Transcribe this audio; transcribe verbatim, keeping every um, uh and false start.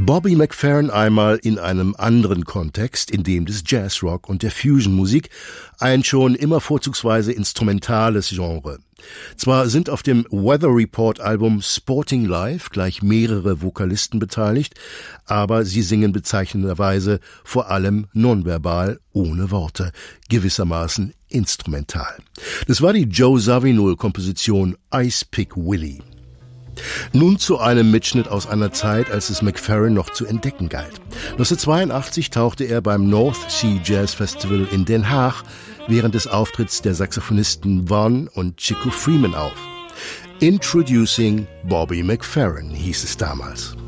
Bobby McFerrin einmal in einem anderen Kontext, in dem des Jazzrock und der Fusionmusik, ein schon immer vorzugsweise instrumentales Genre. Zwar sind auf dem Weather Report Album Sporting Life gleich mehrere Vokalisten beteiligt, aber sie singen bezeichnenderweise vor allem nonverbal, ohne Worte, gewissermaßen instrumental. Das war die Joe Zawinul-Komposition Ice Pick Willie. Nun zu einem Mitschnitt aus einer Zeit, als es McFerrin noch zu entdecken galt. neunzehnhundertzweiundachtzig tauchte er beim North Sea Jazz Festival in Den Haag während des Auftritts der Saxophonisten Vaughn und Chico Freeman auf. Introducing Bobby McFerrin hieß es damals.